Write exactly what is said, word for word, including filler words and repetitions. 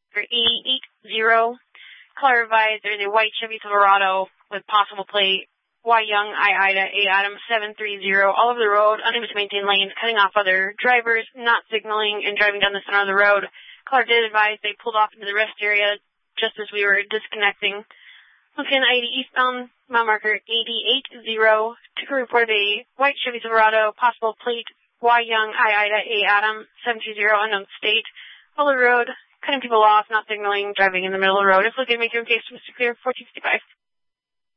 for eight eight zero. Caller advised there's a white Chevy Silverado with possible plate Y Young I Ida A Adam seven three zero all over the road, unable to maintain lanes, cutting off other drivers, not signaling, and driving down the center of the road. Caller did advise they pulled off into the rest area just as we were disconnecting. Looking I eighty eastbound, mile marker eight eight zero. Took a report of a white Chevy Silverado, possible plate Y Young I Ida A Adam seven two zero, unknown state. Follow the road, cutting people off, not signaling, driving in the middle of the road. If looking to make your case, Mister Clear, four two five.